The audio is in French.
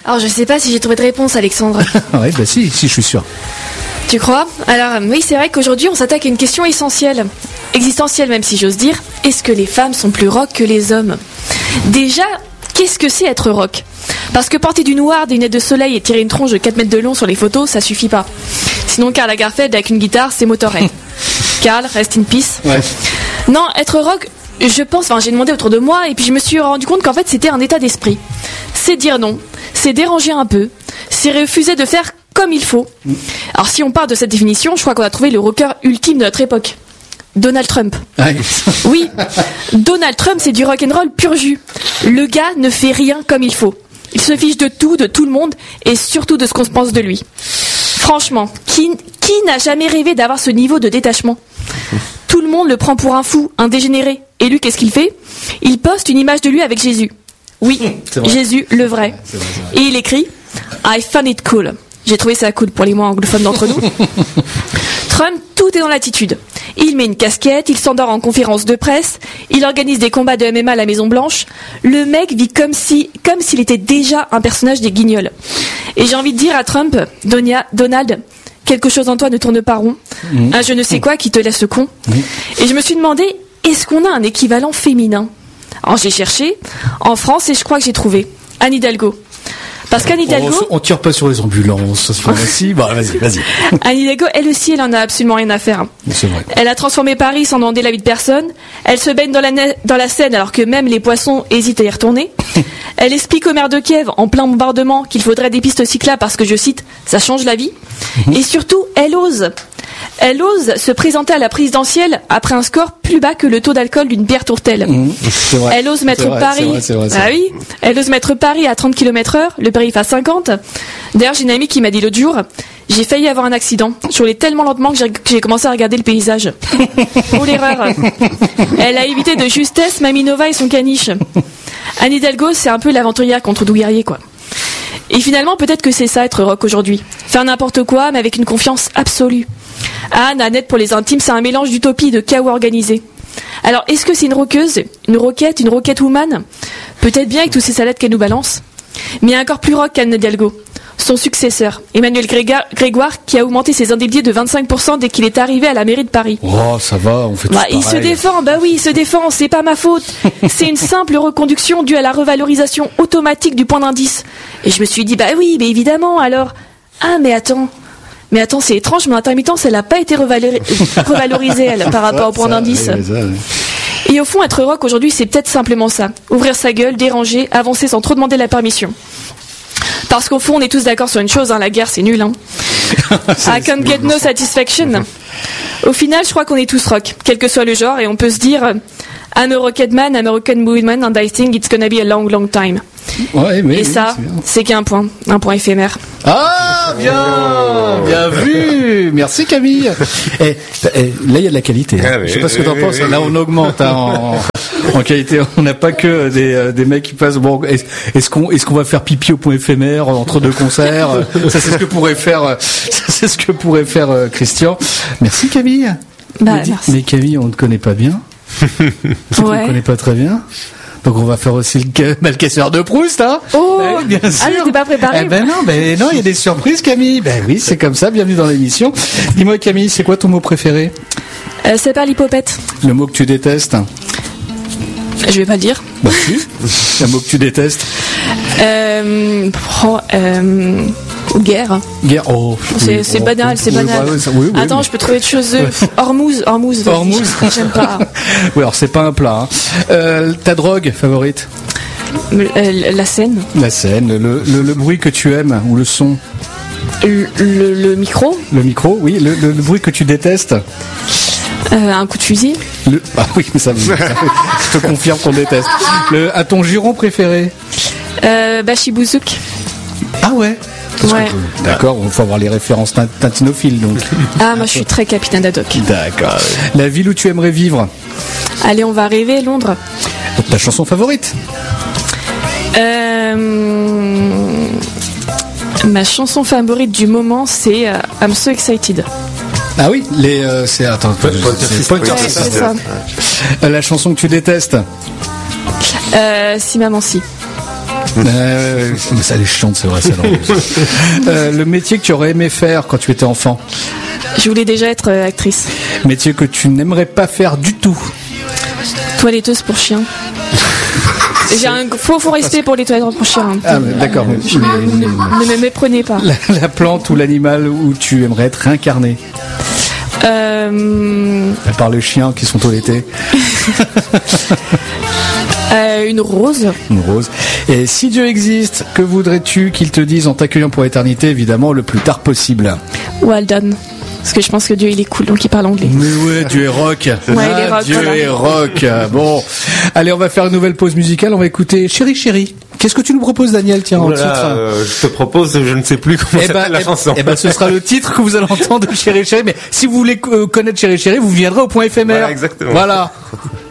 Alors je sais pas si j'ai trouvé de réponse, Alexandre. Ouais, bah si, je suis sûr. Tu crois? Alors oui, c'est vrai qu'aujourd'hui on s'attaque à une question essentielle, existentielle même si j'ose dire. Est-ce que les femmes sont plus rock que les hommes? Déjà, qu'est-ce que c'est être rock? Parce que porter du noir, des lunettes de soleil et tirer une tronche de 4 mètres de long sur les photos, ça suffit pas. Sinon Karl Lagerfeld avec une guitare, c'est Motorhead. Karl, rest in peace. Ouais. Non, être rock, je pense, j'ai demandé autour de moi et puis je me suis rendu compte qu'en fait c'était un état d'esprit. C'est dire non, c'est déranger un peu, c'est refuser de faire comme il faut. Alors si on part de cette définition, je crois qu'on a trouvé le rocker ultime de notre époque. Donald Trump. Ouais. Oui, Donald Trump c'est du rock'n'roll pur jus. Le gars ne fait rien comme il faut. Il se fiche de tout le monde et surtout de ce qu'on se pense de lui. Franchement, qui n'a jamais rêvé d'avoir ce niveau de détachement? Tout le monde le prend pour un fou, un dégénéré. Et lui, qu'est-ce qu'il fait? Il poste une image de lui avec Jésus. Oui, Jésus, le vrai. C'est vrai. Et il écrit « I found it cool ». J'ai trouvé ça cool pour les moins anglophones d'entre nous. Trump, tout est dans l'attitude. Il met une casquette, il s'endort en conférence de presse, il organise des combats de MMA à la Maison Blanche. Le mec vit comme s'il était déjà un personnage des Guignols. Et j'ai envie de dire à Trump, Donald, quelque chose en toi ne tourne pas rond. Un je ne sais quoi qui te laisse con. Et je me suis demandé, est-ce qu'on a un équivalent féminin? Alors j'ai cherché en France et je crois que j'ai trouvé Anne Hidalgo. Parce qu'Anne Hidalgo... On tire pas sur les ambulances, ce fois-ci. Bah, vas-y. Anne Hidalgo, elle aussi, elle en a absolument rien à faire. C'est vrai. Elle a transformé Paris sans demander l'avis de personne. Elle se baigne dans la Seine alors que même les poissons hésitent à y retourner. Elle explique au maire de Kiev, en plein bombardement, qu'il faudrait des pistes cyclables parce que, je cite, ça change la vie. Et surtout, elle ose se présenter à la présidentielle après un score plus bas que le taux d'alcool d'une bière Tourtel. C'est vrai. Elle ose mettre Paris. C'est vrai. Ah oui, elle ose mettre Paris à 30 km/h, le périph' à 50. D'ailleurs, j'ai une amie qui m'a dit l'autre jour, j'ai failli avoir un accident. Je roulais tellement lentement que j'ai commencé à regarder le paysage. Oh l'erreur. Elle a évité de justesse Maminova et son caniche. Anne Hidalgo, c'est un peu l'aventurière contre Douguerrier, quoi. Et finalement, peut-être que c'est ça être rock aujourd'hui. Faire n'importe quoi, mais avec une confiance absolue. Anne, Annette pour les intimes, c'est un mélange d'utopie et de chaos organisé. Alors, est-ce que c'est une rockeuse, une roquette woman? Peut-être bien avec tous ces salades qu'elle nous balance. Mais il y a encore plus rock qu'Anne Hidalgo. Son successeur, Emmanuel Grégoire, qui a augmenté ses indemnités de 25% dès qu'il est arrivé à la mairie de Paris. Oh, ça va, on fait tout pareil. Il se défend, c'est pas ma faute. C'est une simple reconduction due à la revalorisation automatique du point d'indice. Et je me suis dit, bah oui, mais évidemment, alors... Ah, mais attends, c'est étrange, mon intermittence, elle a pas été revalorisée, elle, par rapport au point d'indice. Oui. Et au fond, être rock aujourd'hui, c'est peut-être simplement ça. Ouvrir sa gueule, déranger, avancer sans trop demander la permission. Parce qu'au fond, on est tous d'accord sur une chose, la guerre, c'est nul. I can't get no satisfaction. Au final, je crois qu'on est tous rock, quel que soit le genre, et on peut se dire I'm a rocket man, I'm a rocket woman, and I think it's gonna be a long, long time. Ouais, mais et ça, c'est qu'un point éphémère. Ah, bien vu. Merci Camille. Là, il y a de la qualité. Hein. Je sais pas ce que t'en penses. Là, on augmente en qualité. On n'a pas que des mecs qui passent. Bon, est-ce qu'on va faire pipi au point éphémère entre deux concerts? Ça, c'est ce que pourrait faire Christian. Merci Camille. Merci. Mais Camille, on ne te connaît pas bien. On ne connaît pas très bien. Donc on va faire aussi le casseur de Proust, hein. Oh, bien sûr. Ah, j'étais pas préparée. Non, il y a des surprises, Camille. Ben oui, c'est comme ça. Bienvenue dans l'émission. Dis-moi, Camille, c'est quoi ton mot préféré? C'est pas l'hypopète. Le mot que tu détestes? Je vais pas le dire. Bah si. Un mot que tu détestes? Guerre. Guerre. Oh. C'est banal, c'est banal. Oui, attends, je peux trouver autre chose. Hormuz. J'aime pas. Oui, alors c'est pas un plat. Hein. Ta drogue favorite? La scène. La scène. Le bruit que tu aimes ou le son? Le micro. Le micro, oui. Le bruit que tu détestes? Un coup de fusil. Ah oui, mais ça je te confirme qu'on déteste. À ton giron préféré? Bachibouzouk. Ah ouais. Ouais. D'accord, il faut avoir les références tintinophiles donc. Ah, moi je suis très Capitaine Haddock. D'accord. La ville où tu aimerais vivre? Allez, on va rêver, Londres. Ta chanson favorite? Ma chanson favorite du moment, c'est I'm So Excited. Ah oui, c'est Pointer Sisters. La chanson que tu détestes? Si Maman Si. Mais ça, elle est chiante, c'est vrai, ça. Le métier que tu aurais aimé faire quand tu étais enfant? Je voulais déjà être actrice. Métier que tu n'aimerais pas faire du tout? Toiletteuse pour chiens. J'ai un faux respect pour les toilettes pour chiens. Ah, d'accord. Ne me méprenez pas. La plante ou l'animal où tu aimerais être réincarné? À part les chiens qui sont toilettés. Une rose. Une rose. Et si Dieu existe, que voudrais-tu qu'il te dise en t'accueillant pour l'éternité, évidemment, le plus tard possible? Well done. Parce que je pense que Dieu il est cool, donc il parle anglais. Mais ouais, Dieu est rock. Ouais, il est rock. Dieu voilà. est rock. Bon, allez, on va faire une nouvelle pause musicale. On va écouter Chéri Chéri. Qu'est-ce que tu nous proposes, Daniel? Tiens, en titre. Je te propose, je ne sais plus comment s'appelle la chanson. Ce sera le titre que vous allez entendre de Chéri Chéri. Mais si vous voulez connaître Chéri Chéri, vous viendrez au point éphémère. Voilà, exactement. Voilà.